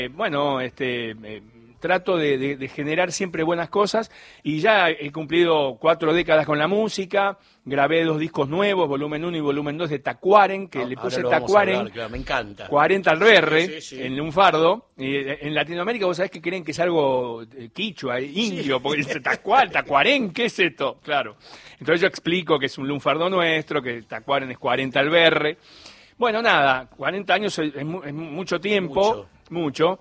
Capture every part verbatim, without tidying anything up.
Eh, bueno, este, eh, trato de, de, de generar siempre buenas cosas y ya he cumplido cuatro décadas con la música, grabé dos discos nuevos, volumen uno y volumen dos de Tacuaren, que Ah, le puse ahora lo vamos a Tacuaren, hablar, claro, me encanta. cuarenta al B R, Sí, sí, sí. en lunfardo. Eh, en Latinoamérica vos sabés que creen que es algo eh, quichua, eh, indio, Sí. porque dice Tacual, Tacuaren, ¿qué es esto? Claro. Entonces yo explico que es un lunfardo nuestro, que Tacuaren es cuarenta al B R. Bueno, nada, cuarenta años es, es mu- es mucho tiempo, Mucho. mucho,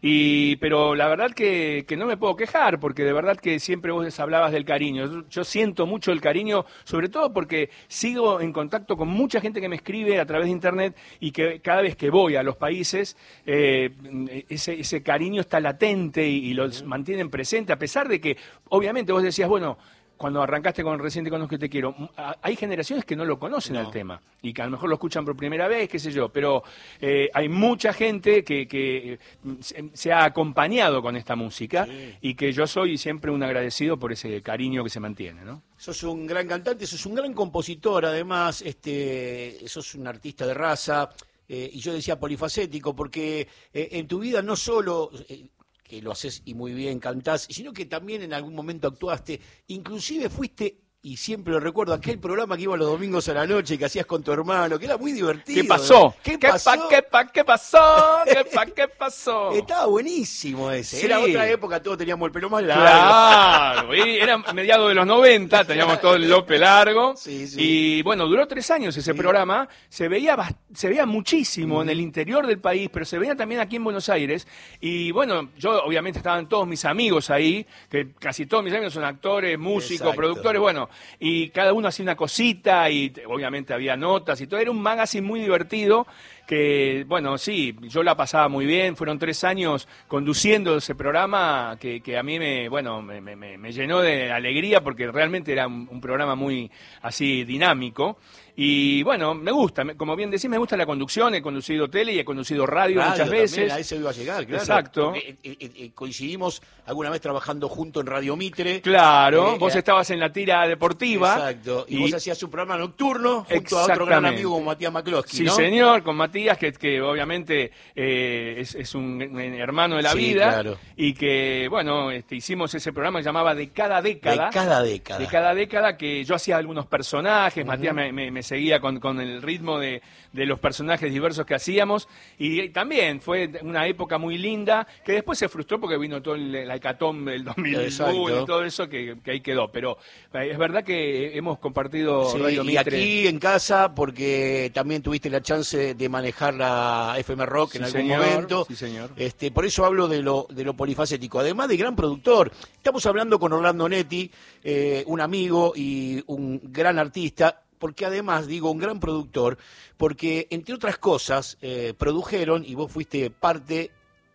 y, pero la verdad que, que no me puedo quejar, porque de verdad que siempre vos hablabas del cariño. Yo, yo siento mucho el cariño, sobre todo porque sigo en contacto con mucha gente que me escribe a través de internet y que cada vez que voy a los países, eh, ese, ese cariño está latente y, y los mantienen presente, a pesar de que, obviamente, vos decías, bueno, cuando arrancaste con Recién te conozco y te quiero, hay generaciones que no lo conocen No. al tema y que a lo mejor lo escuchan por primera vez, qué sé yo, pero eh, hay mucha gente que, que se, se ha acompañado con esta música Sí. y que yo soy siempre un agradecido por ese cariño que se mantiene, ¿no? Sos un gran cantante, sos un gran compositor, además, este, sos un artista de raza, eh, y yo decía polifacético, porque eh, en tu vida no solo... eh, que lo haces y muy bien, cantás, sino que también en algún momento actuaste, inclusive fuiste, y siempre lo recuerdo, aquel programa que iba los domingos a la noche que hacías con tu hermano, que era muy divertido. ¿Qué pasó? ¿Qué ¿Qué pasó? pa, qué pa, qué pasó? ¿Qué pa, qué pasó? Estaba buenísimo ese. Sí. Era otra época, todos teníamos el pelo más largo. Claro, y era mediados de los noventa, teníamos todo el lope largo. Sí, sí. Y bueno, duró tres años ese Sí. programa, se veía bast- se veía muchísimo en el interior del país, pero se veía también aquí en Buenos Aires. Y bueno, yo obviamente estaban todos mis amigos ahí, que casi todos mis amigos son actores, músicos, Exacto. productores, bueno, y cada uno hacía una cosita y t- obviamente había notas y todo, era un magazine muy divertido. Que, bueno, sí, yo la pasaba muy bien, fueron tres años conduciendo ese programa que, que a mí me, bueno, me, me- me- me llenó de alegría porque realmente era un, un programa muy así dinámico. Y bueno, me gusta, me- como bien decís, me gusta la conducción, he conducido tele y he conducido radio, Radio muchas también, veces. a eso iba a llegar, claro. Exacto. Porque, eh, eh, eh, coincidimos alguna vez trabajando junto en Radio Mitre. Claro, Eh, vos eh, estabas en la tira deportiva. Exacto. Y, vos hacías un programa nocturno junto a otro gran Exactamente. amigo como Matías McCloskey, Sí, ¿no? señor, con Matías, que, que obviamente eh, es, es un, un hermano de la Sí, vida. claro. Y que, bueno, este, hicimos ese programa que se llamaba De Cada Década. De cada década. De cada década, que yo hacía algunos personajes, Ujú. Matías me, me- me seguía con, con el ritmo de, de los personajes diversos que hacíamos, y también fue una época muy linda, que después se frustró porque vino todo el, la hecatombe del dos mil uno Exacto. y todo eso que, que ahí quedó, pero eh, es verdad que hemos compartido Sí, Radio y Mitre. aquí en casa, porque también tuviste la chance de manejar la F M Rock Sí, en algún señor, momento. sí, señor. Este, por eso hablo de lo, de lo polifacético. Además de gran productor, estamos hablando con Orlando Netti, eh, un amigo y un gran artista, porque además, digo, un gran productor, porque entre otras cosas, eh, produjeron, y vos fuiste parte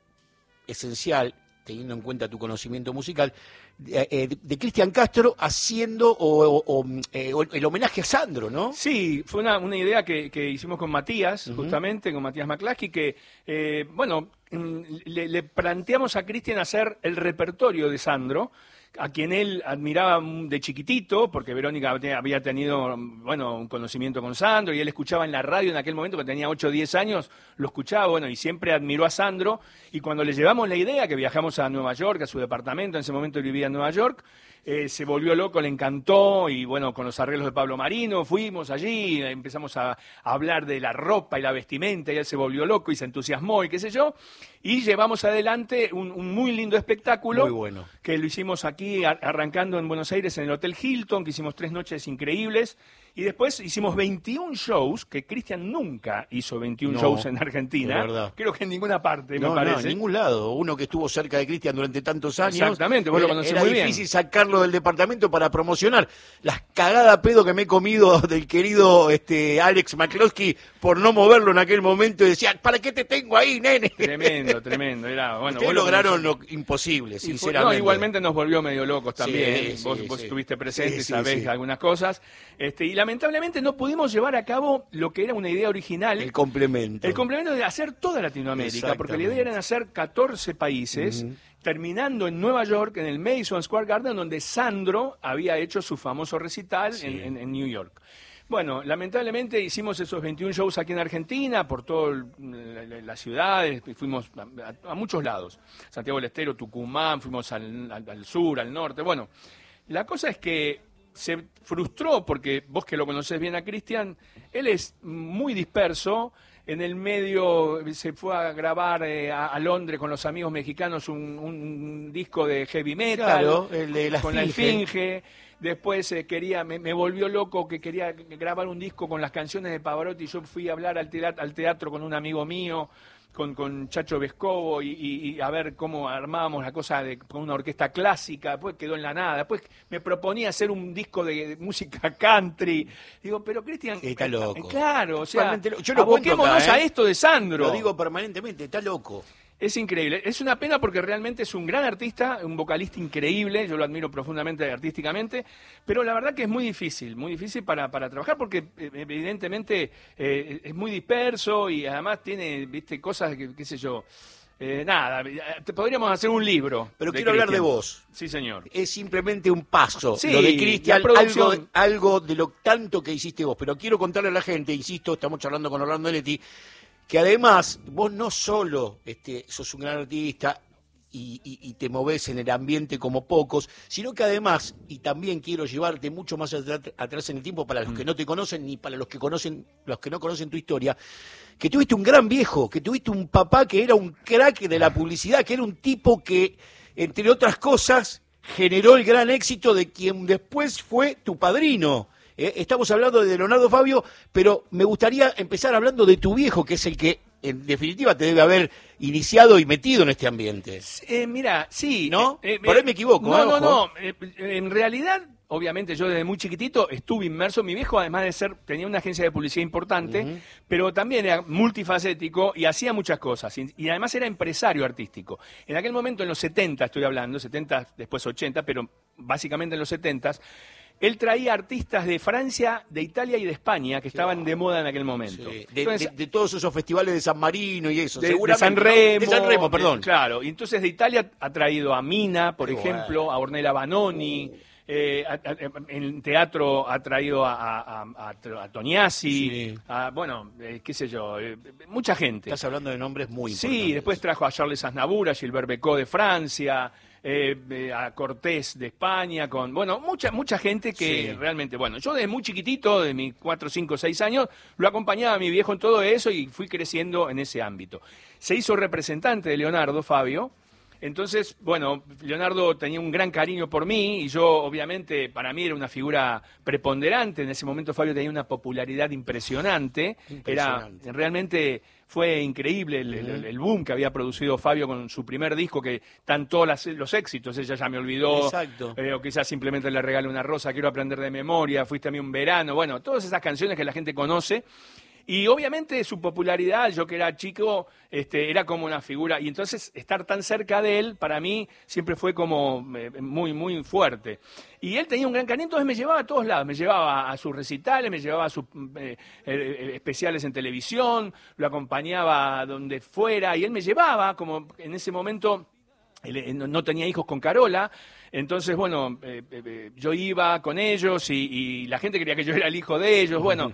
esencial, teniendo en cuenta tu conocimiento musical, eh, eh, de, de Cristian Castro haciendo o, o- o, eh, o el homenaje a Sandro, ¿no? Sí, fue una, una idea que, que hicimos con Matías, Ujú. justamente, con Matías McClaskey, que, eh, bueno, mm, le, le planteamos a Cristian hacer el repertorio de Sandro, a quien él admiraba mm, de chiquitito, porque Verónica te- había tenido, mm, bueno, un conocimiento con Sandro, y él escuchaba en la radio en aquel momento, que tenía ocho o diez años, lo escuchaba, bueno, y siempre admiró a Sandro, y cuando le llevamos la idea, que viajamos a Nueva York, a su departamento, en ese momento él vivía en Nueva York, eh, se volvió loco, le encantó, y bueno, con los arreglos de Pablo Marino, fuimos allí, empezamos a, a hablar de la ropa y la vestimenta, y él se volvió loco y se entusiasmó, y qué sé yo, y llevamos adelante un, un muy lindo espectáculo, Muy bueno. que lo hicimos aquí, ar- arrancando en Buenos Aires, en el Hotel Hilton, que hicimos tres noches increíbles, y después hicimos veintiún shows, que Cristian nunca hizo veintiún No, shows en Argentina, de verdad. creo que en ninguna parte, No, me no, parece. en ningún lado. Uno que estuvo cerca de Cristian durante tantos años. Exactamente, vos lo era, conocés era muy bien. difícil sacarlo del departamento para promocionar. Las cagadas pedo que me he comido del querido este, Alex McCloskey por no moverlo en aquel momento y decía, ¿para qué te tengo ahí, nene? Tremendo, tremendo. Era, bueno, Ustedes vos lo lograron conocés. lo imposible, Y fue- sinceramente. no, igualmente nos volvió medio locos también. Sí, vos sí, vos sí. estuviste presente Sí, y sí, sabés sí. algunas cosas. Este, y lamentablemente no pudimos llevar a cabo lo que era una idea original. El complemento. El complemento de hacer toda Latinoamérica, porque la idea Exactamente. era hacer catorce países, Ujú. terminando en Nueva York, en el Madison Square Garden, donde Sandro había hecho su famoso recital Sí. en, en- en New York. Bueno, lamentablemente hicimos esos veintiún shows aquí en Argentina, por todas las ciudades, fuimos a, a muchos lados. Santiago del Estero, Tucumán, fuimos al, al, al sur, al norte. Bueno, la cosa es que se frustró, porque vos que lo conocés bien a Cristian, él es muy disperso. En el medio se fue a grabar eh, a, a Londres con los amigos mexicanos un, un disco de heavy metal, claro, el de la con Esfinge. la Esfinge. Después eh, quería, me, me volvió loco que quería grabar un disco con las canciones de Pavarotti. Yo fui a hablar al teatro, al teatro con un amigo mío, con, con Chacho Vescovo, y, y, y a ver cómo armábamos la cosa de, con una orquesta clásica. Después quedó en la nada. Después me proponía hacer un disco de, de música country. Digo, pero Cristian... Está eh, loco. eh, claro, o sea, Lo, yo lo aboquémonos acá, ¿eh? a esto de Sandro. Lo digo permanentemente, está loco. Es increíble. Es una pena porque realmente es un gran artista, un vocalista increíble, yo lo admiro profundamente artísticamente, pero la verdad que es muy difícil, muy difícil para, para trabajar porque evidentemente eh, es muy disperso y además tiene, viste, cosas que, qué sé yo, eh, nada, te podríamos hacer un libro. Pero quiero hablar de vos. Sí, señor. Es simplemente un paso, sí, lo de Cristian, producción... algo, algo de lo tanto que hiciste vos, pero quiero contarle a la gente, insisto, estamos charlando con Orlando Netti, que además vos no solo este, sos un gran artista y, y, y te movés en el ambiente como pocos, sino que además, y también quiero llevarte mucho más atrás, atrás en el tiempo para los que no te conocen ni para los que conocen, los que no conocen tu historia, que tuviste un gran viejo, que tuviste un papá que era un crack de la publicidad, que era un tipo que, entre otras cosas, generó el gran éxito de quien después fue tu padrino. Eh, estamos hablando de Leonardo Fabio, pero me gustaría empezar hablando de tu viejo, que es el que, en definitiva, te debe haber iniciado y metido en este ambiente. Eh, mira, sí. ¿No? Eh, eh, Por ahí me equivoco. No, eh, no, ojo. no. Eh, en realidad, obviamente, yo desde muy chiquitito estuve inmerso. Mi viejo, además de ser, tenía una agencia de publicidad importante, uh-huh. pero también era multifacético y hacía muchas cosas. Y, y además era empresario artístico. En aquel momento, en los setenta, estoy hablando, setenta, después ochenta, pero básicamente en los setenta, él traía artistas de Francia, de Italia y de España que estaban de moda en aquel momento. Sí. De, entonces, de, de todos esos festivales de San Marino y eso. De, de San Remo. De San Remo, perdón. De, claro, y entonces de Italia ha traído a Mina, por Qué ejemplo, bueno. a Ornella Vanoni. Uh. Eh, a, a, en teatro ha traído a, a, a, a Tognazzi, sí. a, bueno, eh, qué sé yo, eh, mucha gente. Estás hablando de nombres muy sí, importantes. Sí, después trajo a Charles Aznavour, a Gilbert Bécaud de Francia, eh, eh, a Cortés de España, con, bueno, mucha mucha gente que sí. realmente, bueno, yo desde muy chiquitito, de mis cuatro, cinco, seis años, lo acompañaba a mi viejo en todo eso y fui creciendo en ese ámbito. Se hizo representante de Leonardo Fabio. Entonces, bueno, Leonardo tenía un gran cariño por mí y yo, obviamente, para mí era una figura preponderante. En ese momento Fabio tenía una popularidad impresionante. impresionante. Era realmente fue increíble el, el, el boom que había producido Fabio con su primer disco, que están todos las, los éxitos. Ella ya me olvidó. Exacto. Eh, o quizás simplemente le regale una rosa, quiero aprender de memoria, fuiste a mí un verano. Bueno, todas esas canciones que la gente conoce. Y obviamente su popularidad, yo que era chico, este, era como una figura. Y entonces estar tan cerca de él, para mí, siempre fue como eh, muy, muy fuerte. Y él tenía un gran cariño, entonces me llevaba a todos lados. Me llevaba a sus recitales, me llevaba a sus eh, eh, especiales en televisión, lo acompañaba a donde fuera. Y él me llevaba, como en ese momento... Él no tenía hijos con Carola, entonces, bueno, eh, eh, yo iba con ellos y, y la gente creía que yo era el hijo de ellos, bueno,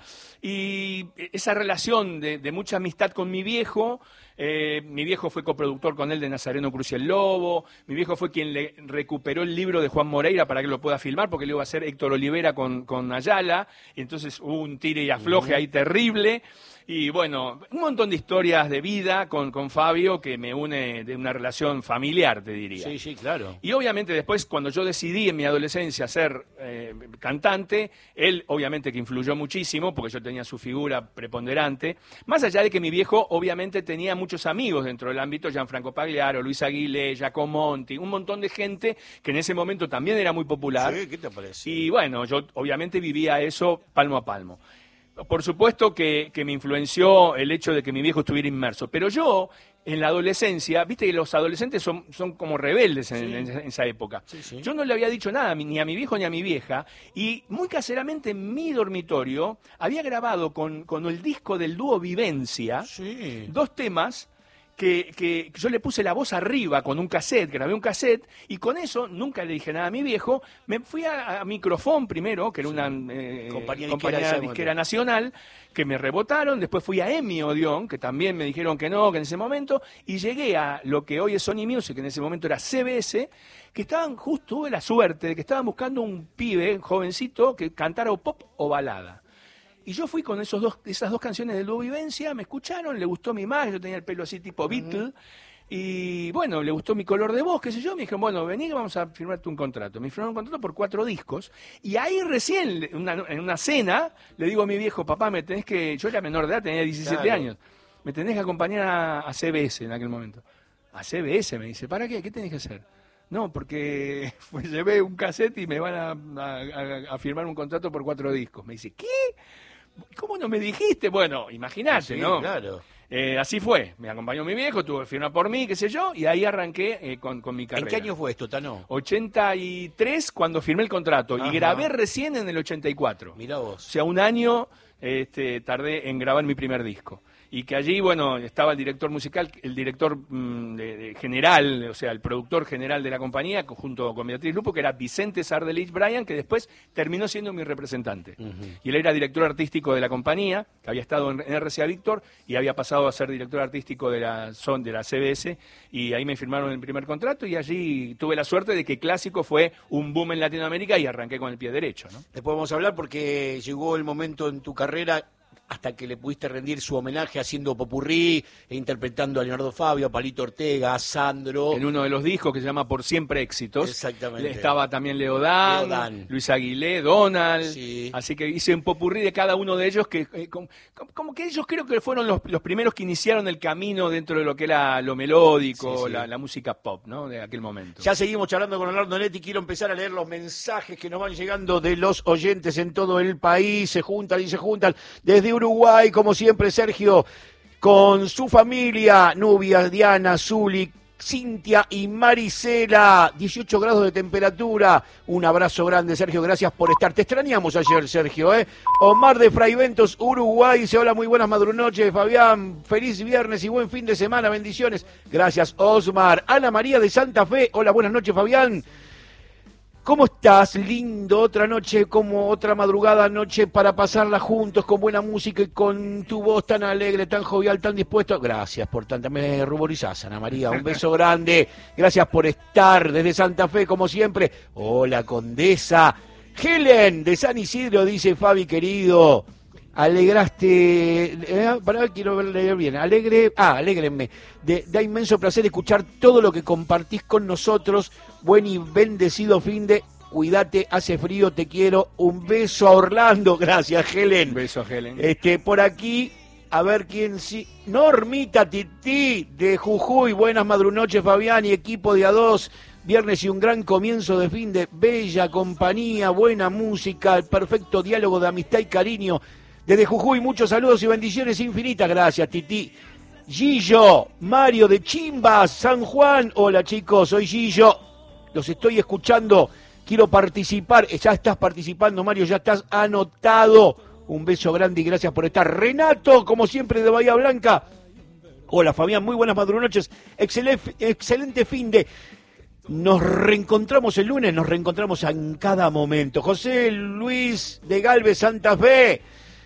y esa relación de, de mucha amistad con mi viejo, eh, mi viejo fue coproductor con él de Nazareno Cruz y el Lobo, mi viejo fue quien le recuperó el libro de Juan Moreira para que lo pueda filmar, porque le iba a hacer Héctor Olivera con, con Ayala, y entonces hubo un tire y afloje ahí terrible. Y bueno, un montón de historias de vida con, con Fabio que me une de una relación familiar, te diría. Sí, sí, claro. Y obviamente después, cuando yo decidí en mi adolescencia ser eh, cantante, él obviamente que influyó muchísimo, porque yo tenía su figura preponderante, más allá de que mi viejo obviamente tenía muchos amigos dentro del ámbito, Gianfranco Pagliaro, Luis Aguilé, Giacomo Monti, un montón de gente que en ese momento también era muy popular. Sí, ¿qué te parece? Y bueno, yo obviamente vivía eso palmo a palmo. Por supuesto que, que me influenció el hecho de que mi viejo estuviera inmerso, pero yo, en la adolescencia, viste que los adolescentes son, son como rebeldes en, sí. en, en esa época. Sí, sí. Yo no le había dicho nada ni a mi viejo ni a mi vieja, y muy caseramente en mi dormitorio había grabado con, con el disco del dúo Vivencia, sí. dos temas Que, que yo le puse la voz arriba con un cassette, grabé un cassette, y con eso, nunca le dije nada a mi viejo, me fui a, a Microfón primero, que era una eh, compañía, compañía disquera, disquera nacional, que me rebotaron, después fui a EMI Odeón, que también me dijeron que no, que en ese momento, y llegué a lo que hoy es Sony Music, que en ese momento era C B S, que estaban, justo tuve la suerte de que estaban buscando un pibe, jovencito, que cantara o pop o balada. Y yo fui con esos dos, esas dos canciones de Dúo Vivencia, me escucharon, le gustó mi imagen, yo tenía el pelo así tipo Beatle, y bueno, le gustó mi color de voz, qué sé yo, me dijeron, bueno, vení que vamos a firmarte un contrato. Me firmaron un contrato por cuatro discos, y ahí recién, una, en una cena, le digo a mi viejo, papá, me tenés que, yo era menor de edad, tenía diecisiete Claro. años, me tenés que acompañar a, a C B S en aquel momento. A C B S, me dice, ¿para qué? ¿Qué tenés que hacer? No, porque pues, llevé un cassette y me van a, a, a, a firmar un contrato por cuatro discos. Me dice, ¿qué? ¿Cómo no me dijiste? Bueno, imagínate, Sí, ¿no? claro. Eh, así fue. Me acompañó mi viejo, tuvo que firmar por mí, qué sé yo, y ahí arranqué eh, con, con mi carrera. ¿En qué año fue esto, Tano? ochenta y tres cuando firmé el contrato. Ajá. Y grabé recién en el ochenta y cuatro. Mirá O vos. sea, un año este, tardé en grabar mi primer disco. Y que allí, bueno, estaba el director musical, el director mmm, de, de general, o sea, el productor general de la compañía, junto con Beatriz Lupo, que era Vicente Sardelich Bryan, que después terminó siendo mi representante. Uh-huh. Y él era director artístico de la compañía, que había estado en R C A Víctor, y había pasado a ser director artístico de la, son, de la C B S, y ahí me firmaron el primer contrato, y allí tuve la suerte de que Clásico fue un boom en Latinoamérica, y arranqué con el pie derecho, ¿no? Después vamos a hablar porque llegó el momento en tu carrera hasta que le pudiste rendir su homenaje haciendo popurrí e interpretando a Leonardo Fabio, a Palito Ortega, a Sandro. En uno de los discos que se llama Por Siempre Éxitos. Exactamente. Estaba también Leodán, Leodán. Luis Aguilé, Donald. Sí. Así que hice un popurrí de cada uno de ellos, que eh, como, como que ellos creo que fueron los, los primeros que iniciaron el camino dentro de lo que era lo melódico, Sí, sí. La, la música pop, ¿no? De aquel momento. Ya seguimos charlando con Orlando Netti. Quiero empezar a leer los mensajes que nos van llegando de los oyentes en todo el país. Se juntan y se juntan. Desde Uruguay, como siempre, Sergio, con su familia, Nubia, Diana, Zuli, Cintia y Marisela, dieciocho grados de temperatura. Un abrazo grande, Sergio, gracias por estar. Te extrañamos ayer, Sergio, ¿eh? Omar de Fraiventos, Uruguay, dice, hola, muy buenas madrunoches, Fabián, feliz viernes y buen fin de semana, bendiciones. Gracias, Osmar. Ana María de Santa Fe, hola, buenas noches, Fabián. ¿Cómo estás? Lindo, otra noche, como otra madrugada, noche para pasarla juntos, con buena música y con tu voz tan alegre, tan jovial, tan dispuesto. Gracias por tanta, me ruborizás, Ana María, un beso grande. Gracias por estar desde Santa Fe, como siempre. Hola, Condesa. Helen, de San Isidro, dice Fabi, querido. Alegraste, eh, para quiero ver, leer bien, alegre, ah, alégrenme, de, da inmenso placer escuchar todo lo que compartís con nosotros, buen y bendecido fin de, cuídate, hace frío, te quiero, un beso a Orlando, gracias Helen. Un beso a Helen. Este, por aquí, a ver quién sí, Normita Tití, de Jujuy, buenas madrunoches Fabián y equipo de A dos, viernes y un gran comienzo de fin de, bella compañía, buena música, el perfecto diálogo de amistad y cariño. Desde Jujuy, muchos saludos y bendiciones infinitas. Gracias, Titi. Gillo, Mario de Chimbas, San Juan. Hola, chicos, soy Gillo. Los estoy escuchando. Quiero participar. Ya estás participando, Mario, ya estás anotado. Un beso grande y gracias por estar. Renato, como siempre, de Bahía Blanca. Hola, Fabián, muy buenas madrunoches. Excelente, excelente fin de... Nos reencontramos el lunes, nos reencontramos en cada momento. José Luis de Galvez, Santa Fe.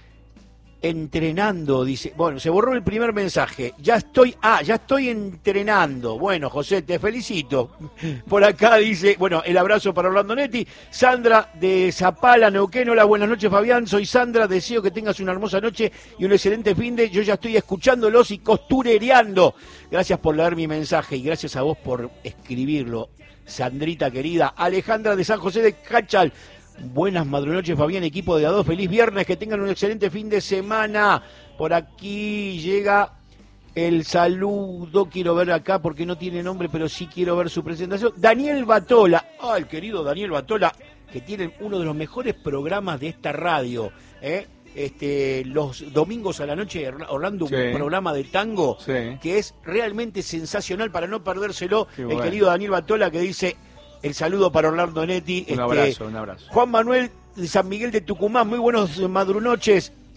Entrenando, dice, bueno, se borró el primer mensaje, ya estoy, ah, ya estoy entrenando, bueno, José, te felicito, por acá dice, bueno, el abrazo para Orlando Netti, Sandra de Zapala, Neuquén, hola, buenas noches Fabián, soy Sandra, deseo que tengas una hermosa noche y un excelente fin de, yo ya estoy escuchándolos y costurereando, gracias por leer mi mensaje y gracias a vos por escribirlo, Sandrita querida, Alejandra de San José de Cachal, buenas madrunoches, Fabián, equipo de A dos, feliz viernes, que tengan un excelente fin de semana. Por aquí llega el saludo, quiero ver acá porque no tiene nombre, pero sí quiero ver su presentación. Daniel Batola, ah, el querido Daniel Batola, que tiene uno de los mejores programas de esta radio, ¿eh? Este, los domingos a la noche, Orlando, sí. Un programa de tango, sí. Que es realmente sensacional para no perdérselo. Qué el bueno. Querido Daniel Batola que dice... El saludo para Orlando Netti. Un este, abrazo, un abrazo. Juan Manuel de San Miguel de Tucumán, muy buenos madrunoches.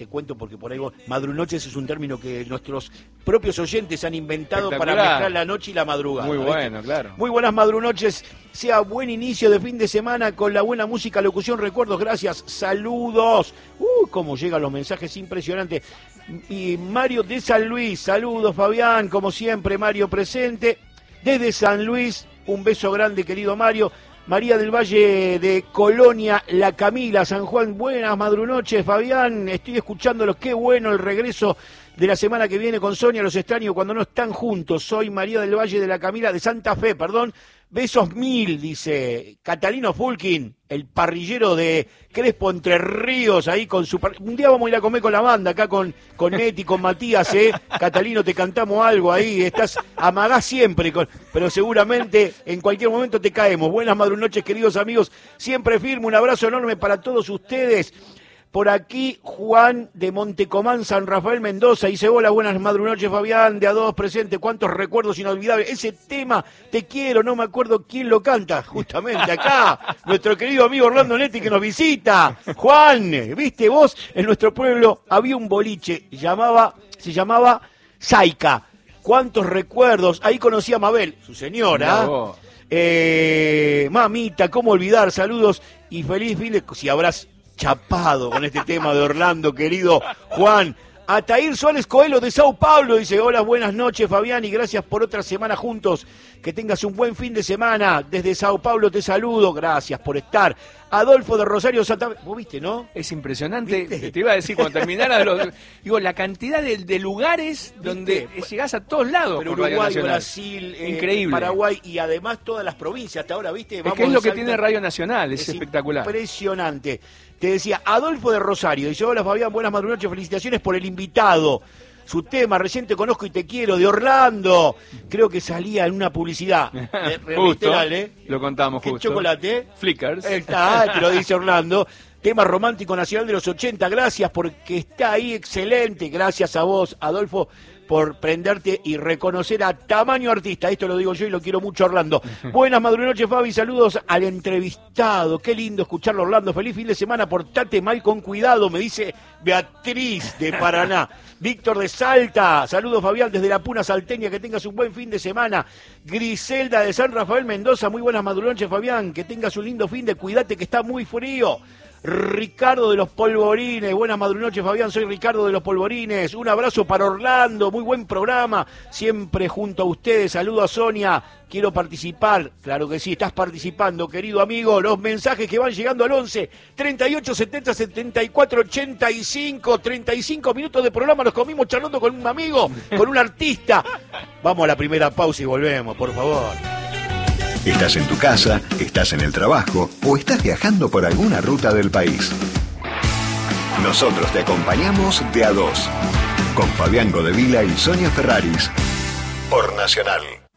te cuento porque por ahí vos, madrunoches es un término que nuestros propios oyentes han inventado para Espectacular. mezclar la noche y la madrugada. Muy ¿viste? bueno, claro. Muy buenas madrunoches, sea buen inicio de fin de semana con la buena música, locución, recuerdos, gracias, saludos. Uh, cómo llegan los mensajes, impresionantes. Y Mario de San Luis, saludos Fabián, como siempre Mario presente. Desde San Luis, un beso grande querido Mario. María del Valle de Colonia, La Camila, San Juan, buenas madrunoches Fabián, estoy escuchándolos, qué bueno el regreso de la semana que viene con Sonia, los extraño cuando no están juntos, soy María del Valle de La Camila, de Santa Fe, perdón, besos mil, dice Catalino Fulkin, el parrillero de Crespo Entre Ríos, ahí con su... Par... Un día vamos a ir a comer con la banda, acá con, con Neti, con Matías, ¿eh? Catalino, te cantamos algo ahí, estás, amagás siempre, con... pero seguramente en cualquier momento te caemos. Buenas madrunoches, queridos amigos, siempre firme, un abrazo enorme para todos ustedes. Por aquí, Juan de Montecomán, San Rafael, Mendoza, dice, hola, buenas madrunoches, Fabián, de a dos presente, cuántos recuerdos inolvidables. Ese tema, te quiero, no me acuerdo quién lo canta, justamente acá, nuestro querido amigo Orlando Netti que nos visita. Juan, viste vos, en nuestro pueblo había un boliche, llamaba, se llamaba Saica. Cuántos recuerdos, ahí conocí a Mabel, su señora. No. Eh, mamita, cómo olvidar, saludos y feliz fin de... Si habrás chapado con este tema de Orlando, querido Juan. Atair Suárez Coelho de Sao Paulo dice, hola, buenas noches Fabián y gracias por otra semana juntos, que tengas un buen fin de semana, desde Sao Paulo te saludo, gracias por estar. Adolfo de Rosario Santa Fe, vos viste, ¿no? Es impresionante, ¿Viste? te iba a decir cuando terminara, los, digo, la cantidad de, de lugares donde ¿Viste? llegás a todos lados. Pero por Radio Uruguay, Nacional. Brasil, eh, Increíble. Paraguay y además todas las provincias, hasta ahora, ¿viste? Es Vamos que es lo de que Salta. tiene Radio Nacional, es, Es espectacular. Impresionante. Te decía, Adolfo de Rosario, dice, hola Fabián, buenas madrunoches, felicitaciones por el invitado. Su tema, recién te conozco y te quiero, de Orlando. Creo que salía en una publicidad. De, de Justo, literal, ¿eh? lo contamos ¿Qué justo. chocolate? Flickers. Está, te lo dice Orlando. Tema romántico nacional de los ochenta, gracias porque está ahí, excelente. Gracias a vos, Adolfo, por prenderte y reconocer a tamaño artista. Esto lo digo yo y lo quiero mucho, Orlando. Buenas madrunoches, Fabi, saludos al entrevistado. Qué lindo escucharlo, Orlando. Feliz fin de semana, portate mal con cuidado, me dice Beatriz de Paraná. Víctor de Salta, saludos Fabián desde la Puna Salteña, que tengas un buen fin de semana. Griselda de San Rafael Mendoza, muy buenas madrunoches Fabián, que tengas un lindo fin de, cuídate que está muy frío. Ricardo de los Polvorines, buenas madrunoches Fabián, soy Ricardo de los Polvorines, un abrazo para Orlando, muy buen programa, siempre junto a ustedes, saludo a Sonia, quiero participar, claro que sí, estás participando querido amigo, los mensajes que van llegando al once, treinta y ocho, setenta, setenta y cuatro, ochenta y cinco, treinta y cinco minutos de programa, nos comimos charlando con un amigo, con un artista, vamos a la primera pausa y volvemos, por favor. Estás en tu casa, estás en el trabajo o estás viajando por alguna ruta del país. Nosotros te acompañamos de a dos, con Fabián Godevila y Sonia Ferraris, por Nacional.